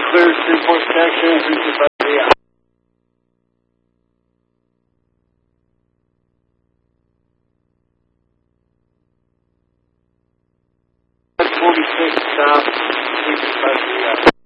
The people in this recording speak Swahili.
clear Shreveport section, 325 out. That's 46 south, 325 out.